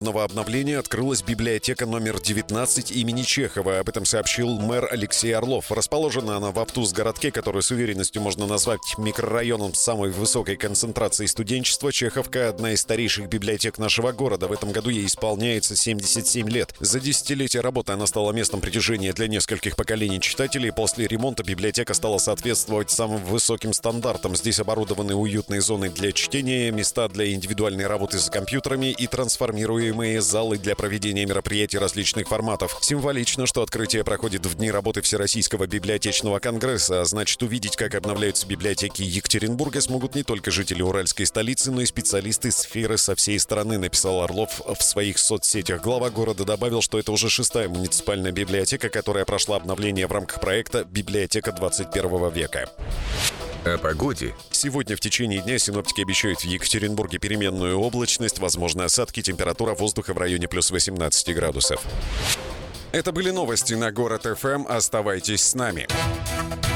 Обновления открылась библиотека номер 19 имени Чехова. Об этом сообщил мэр Алексей Орлов. Расположена она в Автуз-городке, который с уверенностью можно назвать микрорайоном с самой высокой концентрацией студенчества. Чеховка — одна из старейших библиотек нашего города. В этом году ей исполняется 77 лет. За десятилетие работы она стала местом притяжения для нескольких поколений читателей. После ремонта библиотека стала соответствовать самым высоким стандартам. Здесь оборудованы уютные зоны для чтения, места для индивидуальной работы с компьютерами и трансформируемые залы для проведения мероприятий различных форматов. Символично, что открытие проходит в дни работы Всероссийского библиотечного конгресса, а значит, увидеть, как обновляются библиотеки Екатеринбурга, смогут не только жители уральской столицы, но и специалисты сферы со всей страны, написал Орлов в своих соцсетях. Глава города добавил, что это уже 6-я муниципальная библиотека, которая прошла обновление в рамках проекта «Библиотека 21 века». О погоде. Сегодня в течение дня синоптики обещают в Екатеринбурге переменную облачность, возможны осадки, температура воздуха в районе плюс 18 градусов. Это были новости на Город ФМ. Оставайтесь с нами.